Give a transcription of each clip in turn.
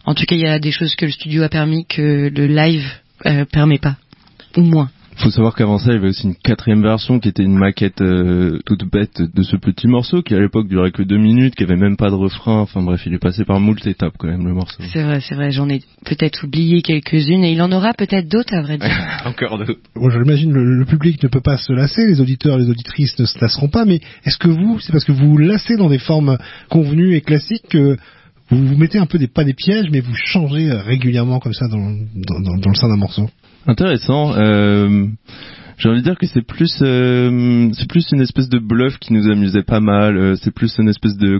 En tout cas, il y a des choses que le studio a permis que le live permet pas, ou moins. Faut savoir qu'avant ça, il y avait aussi une 4e version qui était une maquette toute bête de ce petit morceau qui à l'époque durait que 2 minutes, qui avait même pas de refrain. Enfin bref, il est passé par moult étapes quand même le morceau. C'est vrai, j'en ai peut-être oublié quelques-unes et il en aura peut-être d'autres à vrai dire. Encore d'autres. Bon, j'imagine le public ne peut pas se lasser, les auditeurs, les auditrices ne se lasseront pas, mais est-ce que c'est parce que vous vous lassez dans des formes convenues et classiques que vous mettez un peu pas des pièges, mais vous changez régulièrement comme ça dans le sein d'un morceau? Intéressant. J'ai envie de dire que c'est plus une espèce de bluff qui nous amusait pas mal. C'est plus une espèce de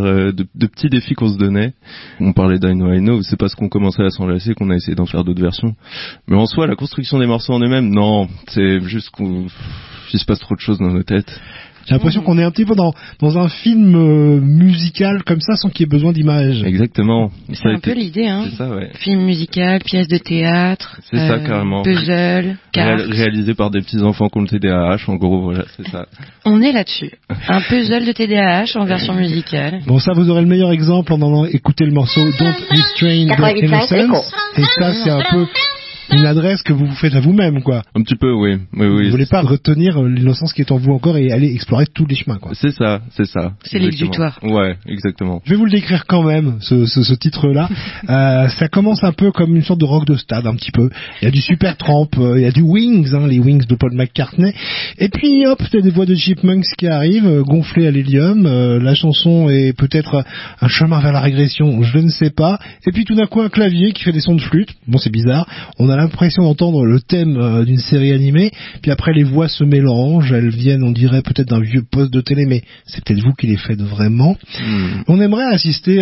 de petits défis qu'on se donnait. On parlait d'I Know, c'est parce qu'on commençait à s'enlacer qu'on a essayé d'en faire d'autres versions. Mais en soi, la construction des morceaux en eux-mêmes, non, c'est juste qu'il se passe trop de choses dans nos têtes. J'ai l'impression qu'on est un petit peu dans un film musical comme ça, sans qu'il y ait besoin d'images. Exactement. C'est un peu l'idée, hein. C'est ça, ouais. Film musical, pièce de théâtre. C'est ça, carrément. Puzzle, cartes. Réalisé par des petits enfants qui ont le TDAH, en gros, voilà, c'est ça. On est là-dessus. Un puzzle de TDAH en version musicale. Bon, ça, vous aurez le meilleur exemple en allant écouter le morceau Don't Restrain the Innocence. Et ça, c'est un peu une adresse que vous faites à vous-même, quoi. Un petit peu, oui. Vous voulez pas retenir l'innocence qui est en vous encore et aller explorer tous les chemins, quoi. C'est ça. C'est l'exutoire. Ouais, exactement. Je vais vous le décrire quand même, ce titre-là. Ça commence un peu comme une sorte de rock de stade, un petit peu. Il y a du Supertramp, il y a du Wings, hein, les Wings de Paul McCartney. Et puis, hop, il y a des voix de Chipmunks qui arrivent, gonflées à l'hélium. La chanson est peut-être un chemin vers la régression, je ne sais pas. Et puis tout d'un coup, un clavier qui fait des sons de flûte. Bon, c'est bizarre. On a l'impression d'entendre le thème d'une série animée, puis après les voix se mélangent, elles viennent, on dirait peut-être d'un vieux poste de télé, mais c'est peut-être vous qui les faites vraiment. On aimerait assister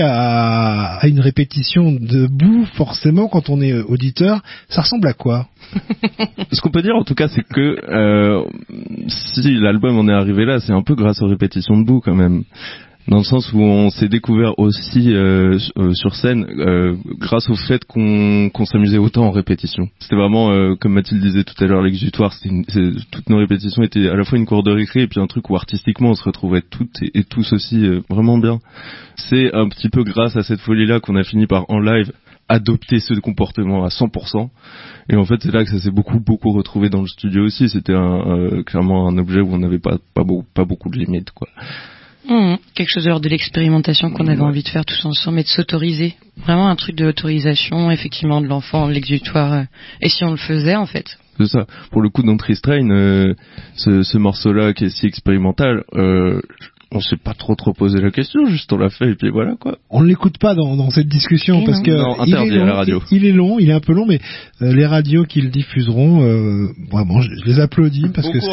à une répétition debout, forcément, quand on est auditeur. Ça ressemble à quoi? Ce qu'on peut dire en tout cas, c'est que si l'album en est arrivé là, c'est un peu grâce aux répétitions debout quand même. Dans le sens où on s'est découvert aussi sur scène grâce au fait qu'on s'amusait autant en répétition. C'était vraiment, comme Mathilde disait tout à l'heure, l'exutoire. Toutes nos répétitions étaient à la fois une cour de récré et puis un truc où artistiquement on se retrouvait toutes et tous aussi vraiment bien. C'est un petit peu grâce à cette folie-là qu'on a fini par en live adopter ce comportement à 100%. Et en fait, c'est là que ça s'est beaucoup retrouvé dans le studio aussi. C'était clairement un objet où on n'avait pas beaucoup de limites, quoi. Quelque chose de l'ordre de l'expérimentation qu'on avait envie de faire tous ensemble et de s'autoriser. Vraiment un truc de l'autorisation, effectivement, de l'enfant, de l'exutoire. Et si on le faisait, en fait. C'est ça. Pour le coup, Don't Restrain, ce morceau-là qui est si expérimental, on s'est pas trop posé la question, juste on l'a fait et puis voilà, quoi. On ne l'écoute pas dans cette discussion parce que non, interdit à la radio. Il est long, il est un peu long, mais les radios qui le diffuseront, vraiment, je les applaudis parce que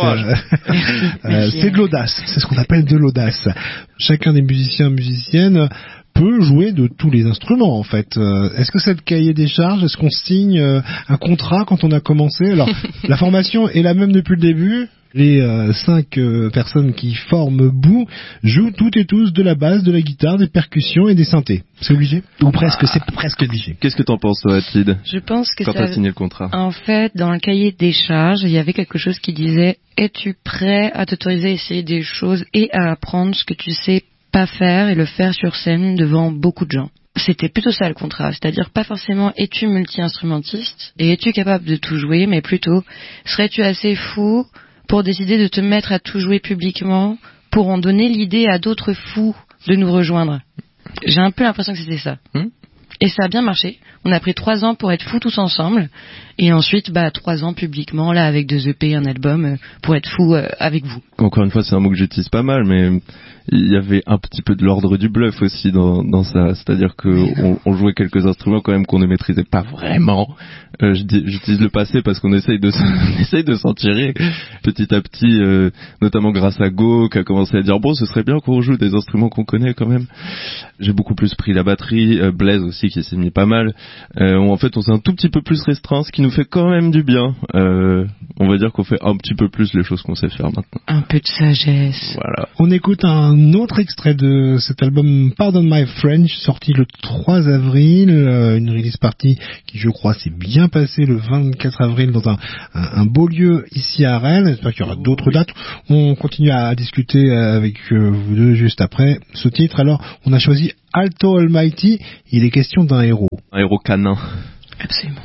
c'est de l'audace. C'est ce qu'on appelle de l'audace. Chacun des musiciennes peut jouer de tous les instruments, en fait. Est-ce que c'est le cahier des charges? Est-ce qu'on signe un contrat quand on a commencé? Alors, la formation est la même depuis le début. Les 5 personnes qui forment Boo jouent toutes et tous de la basse, de la guitare, des percussions et des synthés. C'est obligé? Ou presque, c'est presque obligé. Qu'est-ce que t'en penses, toi, Mathilde? Je pense que quand t'as signé le contrat. En fait, dans le cahier des charges, il y avait quelque chose qui disait « Es-tu prêt à t'autoriser à essayer des choses et à apprendre ce que tu sais pas faire et le faire sur scène devant beaucoup de gens ?» C'était plutôt ça le contrat, c'est-à-dire pas forcément es-tu multi-instrumentiste et es-tu capable de tout jouer, mais plutôt serais-tu assez fou pour décider de te mettre à tout jouer publiquement, pour en donner l'idée à d'autres fous de nous rejoindre. J'ai un peu l'impression que c'était ça. Et ça a bien marché. On a pris 3 ans pour être fous tous ensemble. Et ensuite, 3 ans publiquement, là, avec 2 EP, un album, pour être fous avec vous. Encore une fois, c'est un mot que j'utilise pas mal, mais il y avait un petit peu de l'ordre du bluff aussi dans ça. C'est-à-dire qu'on jouait quelques instruments quand même qu'on ne maîtrisait pas vraiment. J'utilise le passé parce qu'on essaye de s'en tirer petit à petit, notamment grâce à Go qui a commencé à dire bon, ce serait bien qu'on joue des instruments qu'on connaît quand même. J'ai beaucoup plus pris la batterie, Blaise aussi qui s'est mis pas mal. En fait, on s'est un tout petit peu plus restreint, ce qui nous fait quand même du bien. On va dire qu'on fait un petit peu plus les choses qu'on sait faire maintenant. Un peu de sagesse. Voilà. On écoute un autre extrait de cet album Pardon My French, sorti le 3 avril, une release party qui, je crois, s'est bien passée le 24 avril dans un beau lieu ici à Rennes. J'espère qu'il y aura d'autres dates. On continue à discuter avec vous deux juste après ce titre. Alors, on a choisi Alto Almighty. Il est question d'un héros. Un héros canin. Absolument.